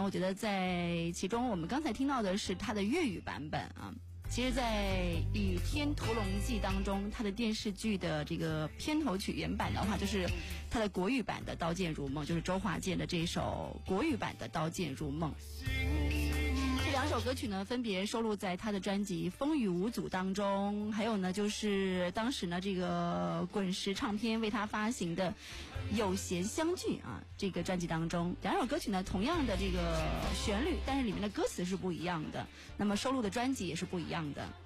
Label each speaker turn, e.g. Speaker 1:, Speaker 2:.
Speaker 1: 我觉得在其中我们刚才听到的是它的粤语版本啊。其实在《倚天屠龙记》当中，它的电视剧的这个片头曲原版的话，就是它的国语版的《刀剑如梦》，就是周华健的这一首国语版的《刀剑如梦》。这两首歌曲呢，分别收录在他的专辑《风雨无阻》当中，还有呢，就是当时呢，这个滚石唱片为他发行的《有弦相聚》啊，这个专辑当中，两首歌曲呢，同样的这个旋律，但是里面的歌词是不一样的，那么收录的专辑也是不一样的。